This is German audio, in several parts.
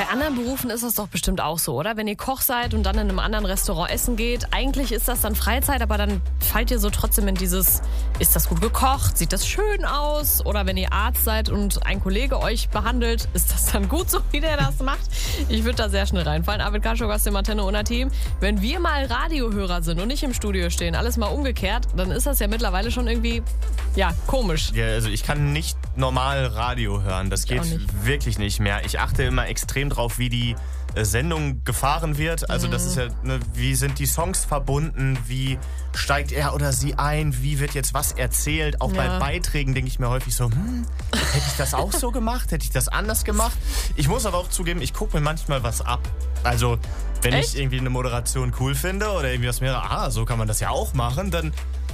anderen Berufen ist das doch bestimmt auch so, oder? Wenn ihr Koch seid und dann in einem anderen Restaurant essen geht, eigentlich ist das dann Freizeit, aber dann fallt ihr so trotzdem in dieses, ist das gut gekocht, sieht das schön aus? Oder wenn ihr Arzt seid und ein Kollege euch behandelt, ist das dann gut so, wie der das macht? Ich würde da sehr schnell reinfallen. Arvid Kaschuk aus dem Antenne Unna Team. Wenn wir mal Radiohörer sind und nicht im Studio stehen, alles mal umgekehrt, dann ist das ja mittlerweile schon irgendwie, ja, komisch. Ja, also ich kann nicht normal Radio hören. Das geht wirklich nicht mehr. Ich achte immer extrem drauf, wie die Sendung gefahren wird. Also das ist ja, ne, wie sind die Songs verbunden, wie steigt er oder sie ein, wie wird jetzt was erzählt. Auch bei Beiträgen denke ich mir häufig so, hätte ich das auch so gemacht? Hätte ich das anders gemacht? Ich muss aber auch zugeben, ich gucke mir manchmal was ab. Also wenn ich irgendwie eine Moderation cool finde oder irgendwie was mehr, so kann man das ja auch machen, dann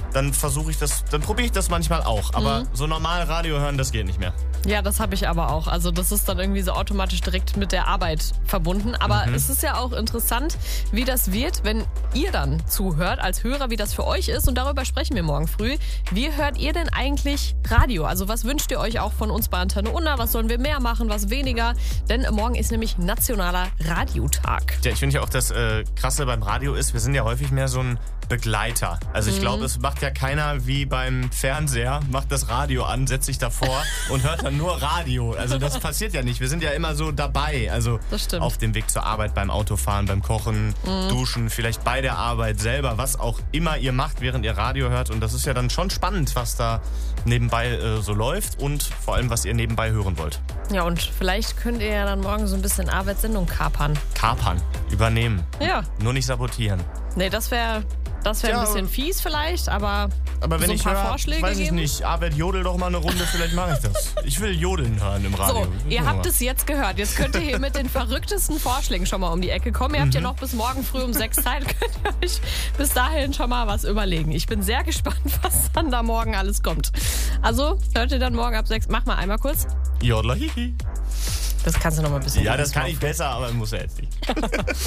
probiere ich das manchmal auch. Aber so normal Radio hören, das geht nicht mehr. Ja, das habe ich aber auch. Also das ist dann irgendwie so automatisch direkt mit der Arbeit verbunden. Aber es ist ja auch interessant, wie das wird, wenn ihr dann zuhört als Hörer, wie das für euch ist. Und darüber sprechen wir morgen früh. Wie hört ihr denn eigentlich Radio? Also was wünscht ihr euch auch von uns bei Antenne Unna? Was sollen wir mehr machen, was weniger? Denn morgen ist nämlich Nationaler Radiotag. Ja, ich finde ja auch, das Krasse beim Radio ist, wir sind ja häufig mehr so ein Begleiter. Also ich glaube, es macht ja keiner wie beim Fernseher, macht das Radio an, setzt sich davor und hört dann nur Radio. Also das passiert ja nicht. Wir sind ja immer so dabei. Also auf dem Weg zur Arbeit, beim Autofahren, beim Kochen, Duschen, vielleicht bei der Arbeit selber, was auch immer ihr macht, während ihr Radio hört. Und das ist ja dann schon spannend, was da nebenbei so läuft und vor allem, was ihr nebenbei hören wollt. Ja, und vielleicht könnt ihr ja dann morgen so ein bisschen Arbeitssendung kapern. Kapern, übernehmen. Ja. Nur nicht sabotieren. Nee, das wäre ein bisschen fies vielleicht, aber wenn so ein ich paar höre, Vorschläge weiß ich geben? nicht, Arbeit, jodel doch mal eine Runde, vielleicht mache ich das. Ich will jodeln hören im Radio. So, ihr habt es jetzt gehört. Jetzt könnt ihr hier mit den verrücktesten Vorschlägen schon mal um die Ecke kommen. Ihr habt ja noch bis morgen früh um 6 Zeit. Könnt ihr euch bis dahin schon mal was überlegen. Ich bin sehr gespannt, was dann da morgen alles kommt. Also, hört ihr dann morgen ab 6. Mach mal einmal kurz. Jodler hihi. Das kannst du noch mal ein bisschen. Ja, das kann ich besser, aber muss ja jetzt nicht.